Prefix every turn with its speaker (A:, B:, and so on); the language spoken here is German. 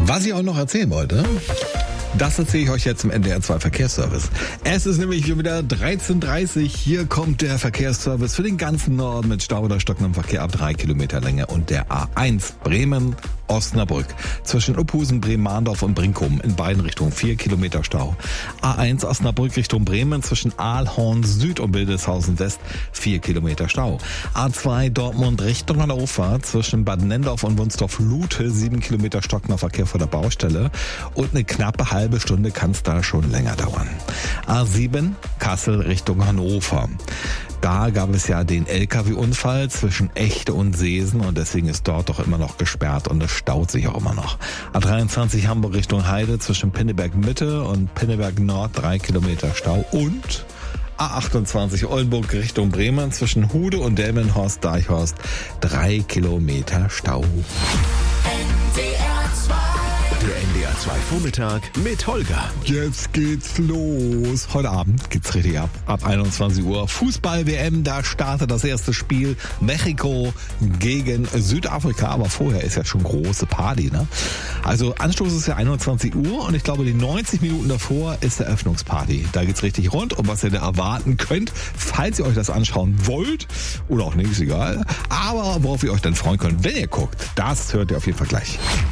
A: Was ich auch noch erzählen wollte, das erzähle ich euch jetzt im NDR 2 Verkehrsservice. Es ist nämlich schon wieder 13:30 Uhr. Hier kommt der Verkehrsservice für den ganzen Norden mit Stau oder stockendem Verkehr ab 3 Kilometer Länge und der A1 Bremen-Osnabrück zwischen Uphusen, Bremen-Mahndorf und Brinkum in beiden Richtungen 4 Kilometer Stau. A1 Osnabrück Richtung Bremen zwischen Aalhorn Süd und Wildeshausen West 4 Kilometer Stau. A2 Dortmund Richtung Hannover zwischen Bad Nendorf und Wunstorf-Lute 7 Kilometer stockender Verkehr vor der Baustelle und eine knappe halbe Stunde kann es da schon länger dauern. A7 Kassel Richtung Hannover. Da gab es ja den LKW-Unfall zwischen Echte und Seesen und deswegen ist dort doch immer noch gesperrt und es staut sich auch immer noch. A23 Hamburg Richtung Heide zwischen Pinneberg Mitte und Pinneberg Nord 3 Kilometer Stau und A28 Oldenburg Richtung Bremen zwischen Hude und Delmenhorst-Deichhorst 3 Kilometer Stau.
B: Der NDR 2 Vormittag mit Holger.
A: Jetzt geht's los. Heute Abend geht's richtig ab. Ab 21 Uhr. Fußball-WM, da startet das erste Spiel. Mexiko gegen Südafrika. Aber vorher ist ja schon große Party, ne? Also Anstoß ist ja 21 Uhr und ich glaube, die 90 Minuten davor ist Eröffnungsparty. Da geht's richtig rund. Und was ihr da erwarten könnt, falls ihr euch das anschauen wollt, oder auch nicht, ist egal. Aber worauf ihr euch dann freuen könnt, wenn ihr guckt, das hört ihr auf jeden Fall gleich.